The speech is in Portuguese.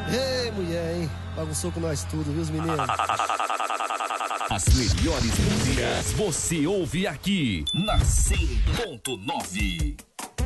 Ei, mulher, hein? Bagunçou com nós tudo, viu, os meninos? As melhores músicas você ouve aqui na 100.9.